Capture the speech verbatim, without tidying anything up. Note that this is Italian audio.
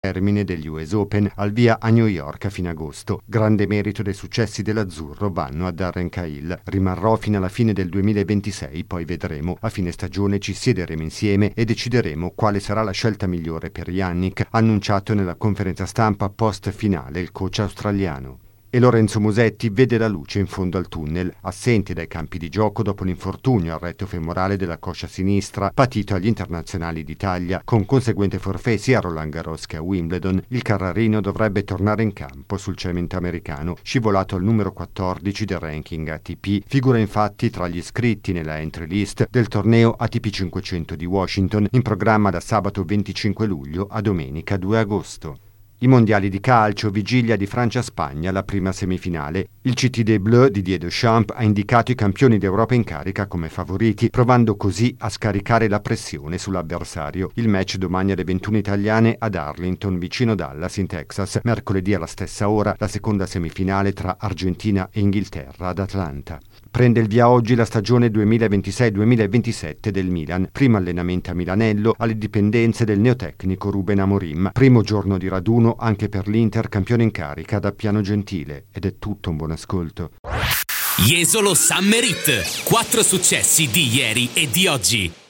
termine degli U S Open al via a New York a fine agosto. Grande merito dei successi dell'azzurro vanno a Darren Cahill. Rimarrò fino alla fine del duemilaventisei, poi vedremo. A fine stagione ci siederemo insieme e decideremo quale sarà la scelta migliore per Jannik, annunciato nella conferenza stampa post finale il coach australiano. E Lorenzo Musetti vede la luce in fondo al tunnel, assente dai campi di gioco dopo l'infortunio al retto femorale della coscia sinistra patito agli internazionali d'Italia, con conseguente forfait sia a Roland Garros che a Wimbledon. Il carrarino dovrebbe tornare in campo sul cemento americano, scivolato al numero quattordici del ranking A T P, figura infatti tra gli iscritti nella entry list del torneo A T P cinquecento di Washington, in programma da sabato venticinque luglio a domenica due agosto. I mondiali di calcio, vigilia di Francia-Spagna, la prima semifinale. Il C T dei Bleus di Didier Deschamps ha indicato i campioni d'Europa in carica come favoriti, provando così a scaricare la pressione sull'avversario. Il match domani alle ventuno italiane ad Arlington, vicino Dallas, in Texas. Mercoledì alla stessa ora la seconda semifinale tra Argentina e Inghilterra ad Atlanta. Prende il via oggi la stagione duemilaventisei duemilaventisette del Milan. Primo allenamento a Milanello, alle dipendenze del neotecnico Ruben Amorim. Primo giorno di raduno anche per l'Inter, campione in carica da Piano Gentile. Ed è tutto, un buon ascolto. Jesolo Summer Hit. Quattro successi di ieri e di oggi.